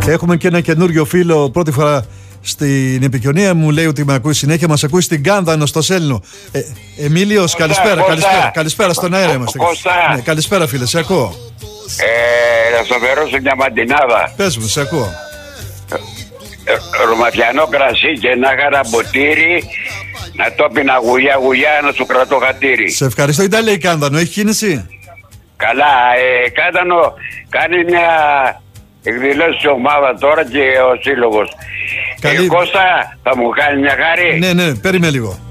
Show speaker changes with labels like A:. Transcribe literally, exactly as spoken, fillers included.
A: Έχουμε και ένα καινούριο φίλο πρώτη φορά στην επικοινωνία, μου λέει ότι με ακούει συνέχεια, μας ακούει στην Κάνδανο, στο Σέλνο. Ε, Εμίλιος, καλησπέρα, καλησπέρα, καλησπέρα, στον αέρα είμαστε. Ναι, καλησπέρα φίλε, σε ακούω.
B: Ε, να σου αφαιρώσω μια μαντινάδα.
A: Πες μου, σε ακούω.
B: Ε, ρωματιανό κρασί και ένα γαραμποτήρι, να το πίνα γουλιά γουλιά, να σου κρατώ χατήρι.
A: Σε ευχαριστώ. Τι τα λέει η Κάνδανο, έχει κίνηση?
B: Καλά, ε, Κάνδανο κάνει μια εκδηλώση ομάδα τώρα και ο σύλλογος. Καλή... Ε, Κώστα, θα μου κάνει μια χάρη.
A: Ναι, ναι, περίμενε λίγο.